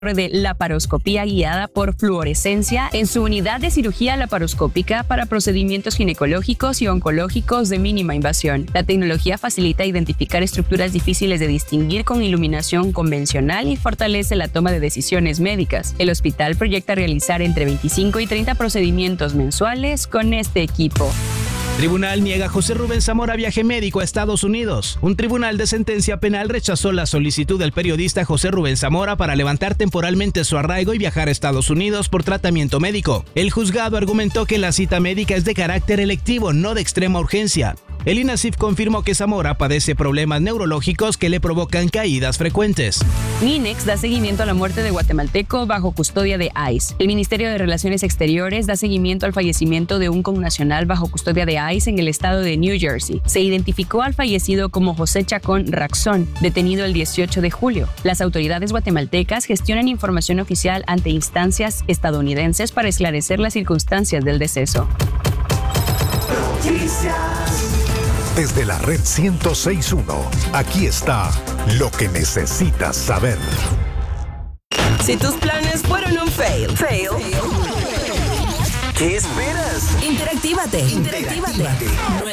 de laparoscopía guiada por fluorescencia en su unidad de cirugía laparoscópica para procedimientos ginecológicos y oncológicos de mínima invasión. La tecnología facilita identificar estructuras difíciles de distinguir con iluminación convencional y fortalece la toma de decisiones médicas. El hospital proyecta realizar entre 25 y 30 procedimientos mensuales con este equipo. Tribunal niega a José Rubén Zamora viaje médico a Estados Unidos. Un tribunal de sentencia penal rechazó la solicitud del periodista José Rubén Zamora para levantar temporalmente su arraigo y viajar a Estados Unidos por tratamiento médico. El juzgado argumentó que la cita médica es de carácter electivo, no de extrema urgencia. El INASIF confirmó que Zamora padece problemas neurológicos que le provocan caídas frecuentes. MINEX da seguimiento a la muerte de guatemalteco bajo custodia de ICE. El Ministerio de Relaciones Exteriores da seguimiento al fallecimiento de un connacional bajo custodia de ICE en el estado de New Jersey. Se identificó al fallecido como José Chacón Raxón, detenido el 18 de julio. Las autoridades guatemaltecas gestionan información oficial ante instancias estadounidenses para esclarecer las circunstancias del deceso. Desde la red 106.1, aquí está lo que necesitas saber. Si tus planes fueron un fail, ¿qué esperas? Interactívate.